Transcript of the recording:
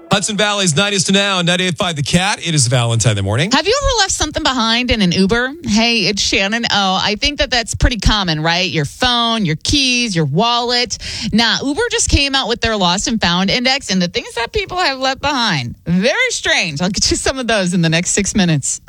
Hudson Valley's 90s to now, 98.5 The Cat. It is Valentine in the morning. Have you ever left something behind in an Uber? Hey, it's Shannon. Oh, I think that's pretty common, right? Your phone, your keys, your wallet. Nah, Uber just came out with their lost and found index and the things that people have left behind. Very strange. I'll get you some of those in the next 6 minutes.